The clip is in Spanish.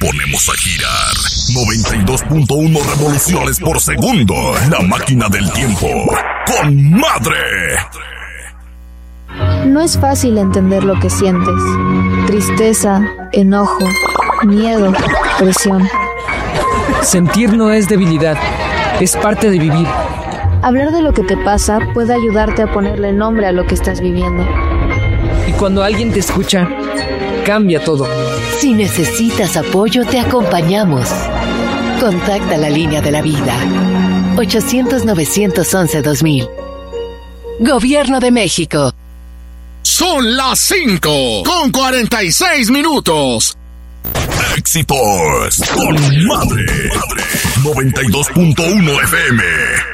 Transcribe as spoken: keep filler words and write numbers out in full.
ponemos a girar. noventa y dos punto uno revoluciones por segundo. La máquina del tiempo. ¡Con madre! No es fácil entender lo que sientes. Tristeza, enojo, miedo, presión. Sentir no es debilidad, es parte de vivir. Hablar de lo que te pasa puede ayudarte a ponerle nombre a lo que estás viviendo. Y cuando alguien te escucha, cambia todo. Si necesitas apoyo, te acompañamos. Contacta la línea de la vida. ochocientos, novecientos once, dos mil. Gobierno de México. Son las cinco con cuarenta y seis minutos. Éxitos con madre. noventa y dos punto uno F M.